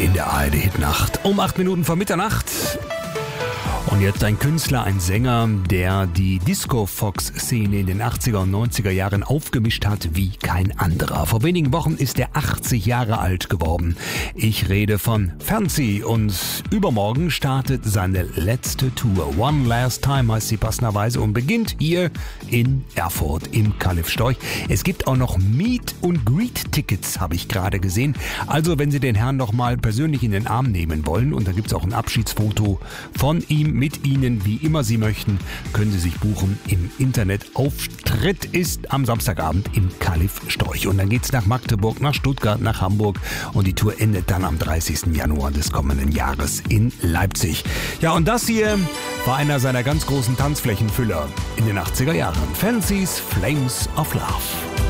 in der ARD-Hitnacht um 8 Minuten vor Mitternacht. Und jetzt ein Künstler, ein Sänger, der die Disco-Fox-Szene in den 80er und 90er Jahren aufgemischt hat wie kein anderer. Vor wenigen Wochen ist er 80 Jahre alt geworden. Ich rede von Fancy und übermorgen startet seine letzte Tour. One Last Time heißt sie passenderweise und beginnt hier in Erfurt im Calif Storch. Es gibt auch noch Meet- und Greet-Tickets, habe ich gerade gesehen. Also wenn Sie den Herrn noch mal persönlich in den Arm nehmen wollen, und da gibt es auch ein Abschiedsfoto von ihm mit Ihnen, wie immer Sie möchten, können Sie sich buchen im Internet. Auftritt ist am Samstagabend im Calif Storch. Und dann geht's nach Magdeburg, nach Stuttgart, nach Hamburg und die Tour endet dann am 30. Januar des kommenden Jahres in Leipzig. Ja, und das hier war einer seiner ganz großen Tanzflächenfüller in den 80er Jahren. Fancy's Flames of Love.